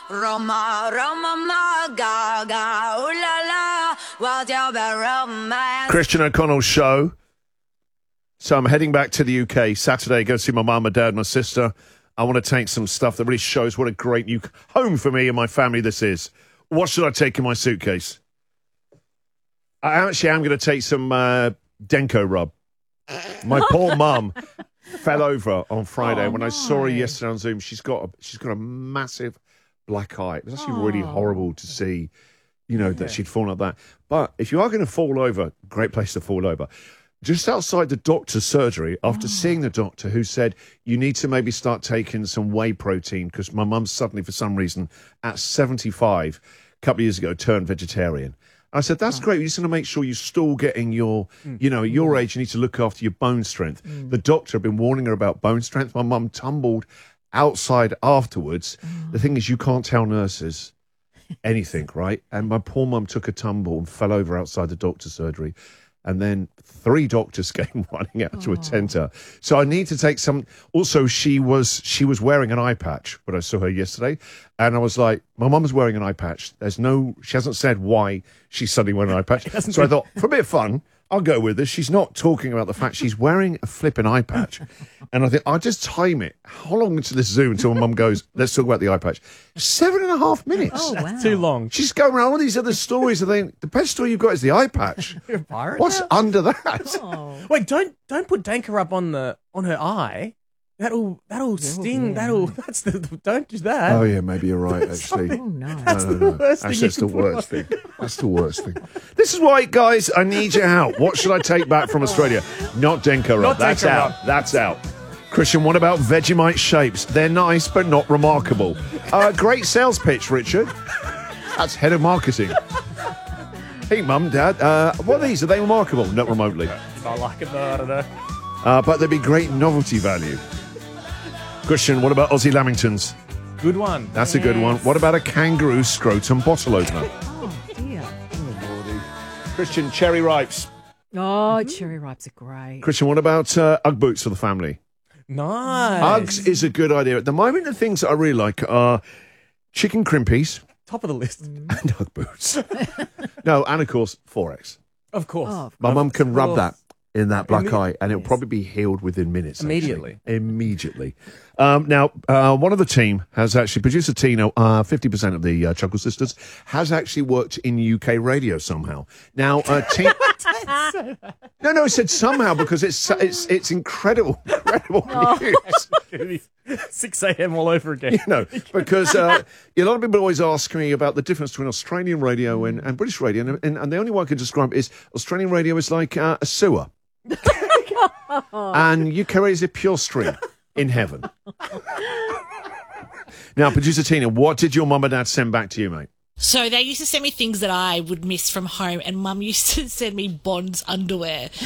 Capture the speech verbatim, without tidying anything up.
Roma, Roma, ma, ga, ga, ooh la la, what's your romance? Christian O'Connell show. So I'm heading back to the U K Saturday, go see my mum, my dad, my sister. I want to take some stuff that really shows what a great new home for me and my family this is. What should I take in my suitcase? I actually am going to take some uh, Denko rub. My poor mum fell over on Friday. Oh, when no. I saw her yesterday on Zoom, she's got a, she's got a massive black eye. It was actually really Oh. horrible to see, you know, that she'd fallen like that. But if you are going to fall over, great place to fall over. Just outside the doctor's surgery, after seeing the doctor who said, you need to maybe start taking some whey protein because my mum suddenly, for some reason, at seventy-five, a couple of years ago, turned vegetarian. I said, that's great. You just want to make sure you're still getting your, you know, at your age, you need to look after your bone strength. The doctor had been warning her about bone strength. My mum tumbled outside afterwards. The thing is, you can't tell nurses anything, right? And my poor mum took a tumble and fell over outside the doctor's surgery. And then three doctors came running out to attend her. So I need to take some. Also, she was she was wearing an eye patch when I saw her yesterday, and I was like, my mum was wearing an eye patch. There's no, she hasn't said why she's suddenly wearing an eye patch. So I thought, for a bit of fun, I'll go with this. She's not talking about the fact she's wearing a flipping eye patch, and I think I'll just time it. How long into this Zoom until my mum goes, let's talk about the eye patch? Seven and a half minutes. Oh, wow. Too long. She's going around all these other stories, and then the best story you've got is the eye patch. You're a pirate. What's now? under that? Oh. Wait, don't don't put Danker up on the on her eye. That'll that'll sting. yeah. That'll that's the don't do that. Oh yeah, maybe you're right. Actually, Oh, no. That's the worst thing Actually, you that's the can put worst thing. That's the worst thing. This is why, guys, I need your help. What should I take back from Australia? Not Denko rub. Not That's Denko out. rub. That's out. Christian, what about Vegemite shapes? They're nice, but not remarkable. Uh, great sales pitch, Richard. That's head of marketing. Hey, Mum, Dad, uh, what are these? Are they remarkable? Not remotely. If I like it, I don't know. Uh, but there'd be great novelty value. Christian, what about Aussie Lamingtons? Good one. That's a good one. What about a kangaroo scrotum bottle opener? Oh, dear. Christian, cherry ripes. Oh, cherry ripes are great. Christian, what about uh, Ugg boots for the family? Nice. Uggs is a good idea. At the moment, the things that I really like are chicken crimpies Top of the list. and Ugg boots. No, and of course, Forex. Of course. Oh, My mum can rub course. that in that black Imme- eye, and it'll probably be healed within minutes. actually. Immediately. Immediately. Um, now, uh, one of the team has actually, producer Tino, uh, fifty percent of the uh, Chuckle Sisters, has actually worked in U K radio somehow. Now, uh, Tino... No, no, I said somehow because it's it's it's incredible, incredible news. six a.m. all over again. You know, because uh, a lot of people always ask me about the difference between Australian radio and, and British radio, and, and, and the only one I can describe is Australian radio is like uh, a sewer, and U K radio is a pure stream in heaven. Now, producer Tina, what did your mum and dad send back to you, mate? So they used to send me things that I would miss from home, and Mum used to send me Bond's underwear.